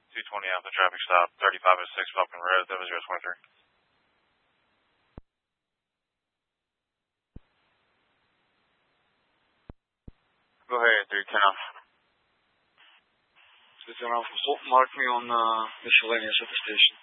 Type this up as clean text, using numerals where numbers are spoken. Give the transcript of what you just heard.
220 Alpha traffic stop, 3506 Falcon Road, 0023. Go ahead, 310 Alpha. 310 Alpha, mark me on miscellaneous at the station.